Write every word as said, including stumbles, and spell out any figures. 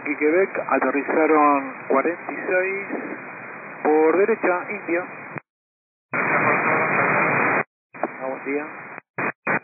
Yankee Quebec, aterrizaron cuarenta y seis por derecha, India. Buen día.